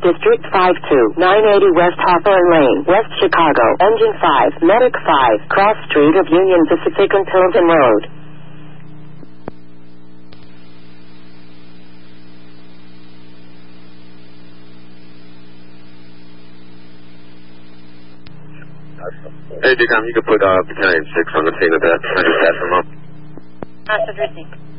District 52, 980 West Hawthorne Lane, West Chicago, Engine 5, Medic 5, Cross Street of Union Pacific and Tilton Road. Hey, Decom, you can put Battalion 6 on the scene of that 100 decimal. Master received.